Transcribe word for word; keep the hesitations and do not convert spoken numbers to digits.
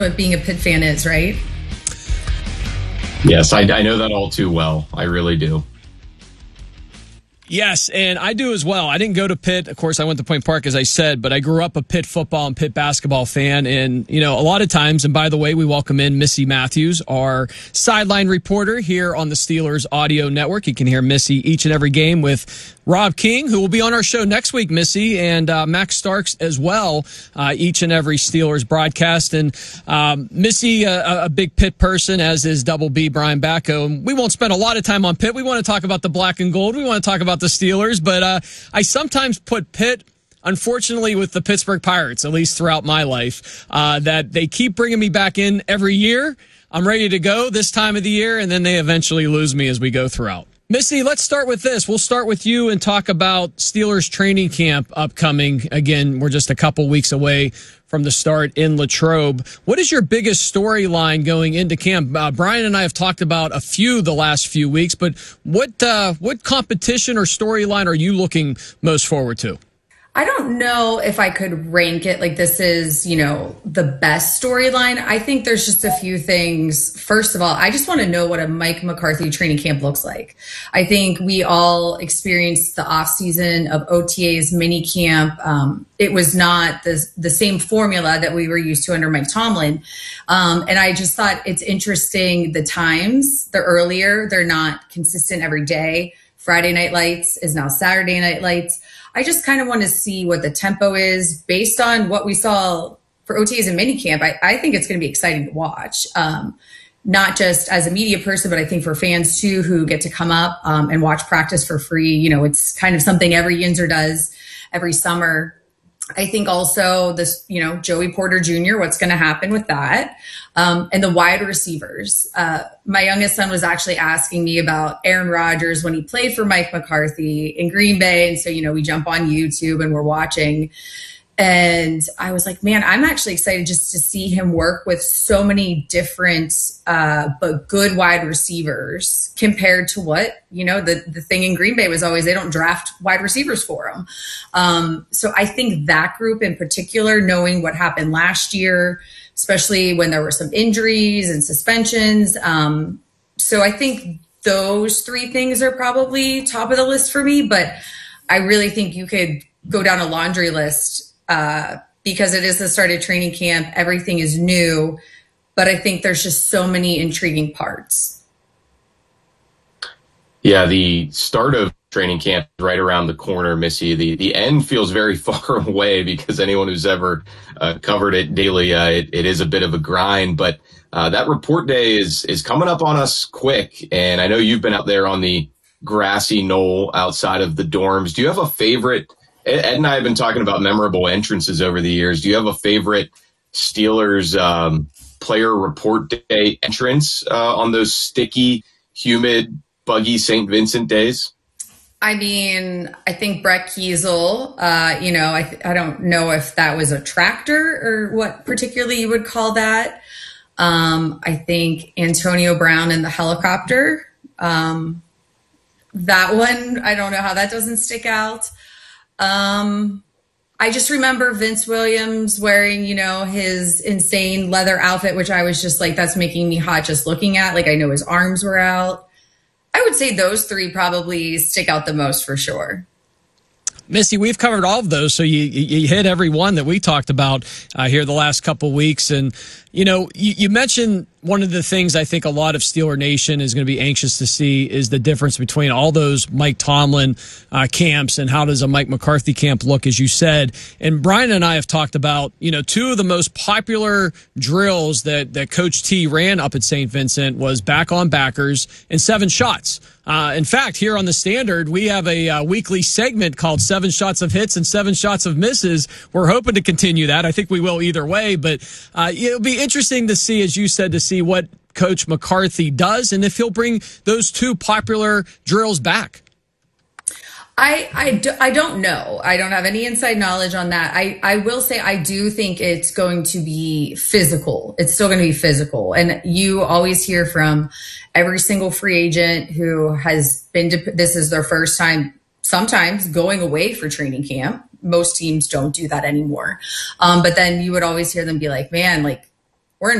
what being a Pitt fan is, right? Yes, I, I know that all too well. I really do. Yes, and I do as well. I didn't go to Pitt. Of course, I went to Point Park, as I said, but I grew up a Pitt football and Pitt basketball fan. And, you know, a lot of times, and by the way, we welcome in Missy Matthews, our sideline reporter here on the Steelers Audio Network. You can hear Missy each and every game with Rob King, who will be on our show next week, Missy, and uh, Max Starks as well, uh, each and every Steelers broadcast. And um, Missy, uh, a big Pitt person, as is Double B, Brian Bacco. And we won't spend a lot of time on Pitt. We want to talk about the black and gold. We want to talk about the Steelers, but uh, I sometimes put Pitt, unfortunately, with the Pittsburgh Pirates, at least throughout my life, uh, that they keep bringing me back in every year. I'm ready to go this time of the year, and then they eventually lose me as we go throughout. Missy, let's start with this. We'll start with you and talk about Steelers training camp upcoming. Again, we're just a couple weeks away from the start in Latrobe. What is your biggest storyline going into camp? Uh, Brian and I have talked about a few the last few weeks, but what uh, what competition or storyline are you looking most forward to? I don't know if I could rank it like this is, you know, the best storyline. I think there's just a few things. First of all, I just want to know what a Mike McCarthy training camp looks like. I think we all experienced the off season of O T As, mini camp. Um, it was not the, the same formula that we were used to under Mike Tomlin. Um, and I just thought it's interesting. The times, they're earlier, they're not consistent every day. Friday Night Lights is now Saturday Night Lights. I just kind of want to see what the tempo is based on what we saw for O T As and minicamp. I, I think it's going to be exciting to watch, um, not just as a media person, but I think for fans too, who get to come up um, and watch practice for free. You know, it's kind of something every Yinzer does every summer. I think also this, you know, Joey Porter Junior, what's going to happen with that? Um, and the wide receivers. Uh, my youngest son was actually asking me about Aaron Rodgers when he played for Mike McCarthy in Green Bay. And so, you know, we jump on YouTube and we're watching. And I was like, man, I'm actually excited just to see him work with so many different, uh, but good wide receivers compared to what, you know, the, the thing in Green Bay was always they don't draft wide receivers for him. Um, so I think that group in particular, knowing what happened last year, especially when there were some injuries and suspensions. Um, so I think those three things are probably top of the list for me, but I really think you could go down a laundry list Uh, because it is the start of training camp. Everything is new, but I think there's just so many intriguing parts. Yeah, the start of training camp is right around the corner, Missy. The the end feels very far away because anyone who's ever uh, covered it daily, uh, it, it is a bit of a grind. But uh, that report day is is coming up on us quick. And I know you've been out there on the grassy knoll outside of the dorms. Do you have a favorite? Ed and I have been talking about memorable entrances over the years. Do you have a favorite Steelers um, player report day entrance uh, on those sticky, humid, buggy Saint Vincent days? I mean, I think Brett Kiesel, uh, you know, I, I don't know if that was a tractor or what particularly you would call that. Um, I think Antonio Brown in the helicopter. Um, that one, I don't know how that doesn't stick out. Um, I just remember Vince Williams wearing, you know, his insane leather outfit, which I was just like, that's making me hot just looking at. Like, I know his arms were out. I would say those three probably stick out the most for sure. Missy, we've covered all of those, so you you hit every one that we talked about uh, here the last couple weeks. And, you know, you, you mentioned one of the things I think a lot of Steeler Nation is going to be anxious to see is the difference between all those Mike Tomlin uh, camps and how does a Mike McCarthy camp look, as you said. And Brian and I have talked about, you know, two of the most popular drills that, that Coach T ran up at Saint Vincent was back on backers and seven shots. Uh, in fact, here on the Standard, we have a uh, weekly segment called Seven Shots of Hits and Seven Shots of Misses. We're hoping to continue that. I think we will either way, but uh, it'll be interesting to see, as you said, to see what Coach McCarthy does and if he'll bring those two popular drills back. I, I, do, I don't know. I don't have any inside knowledge on that. I, I will say I do think it's going to be physical. It's still going to be physical. And you always hear from every single free agent who has been to, this is their first time sometimes going away for training camp. Most teams don't do that anymore. Um, but then you would always hear them be like, man, like,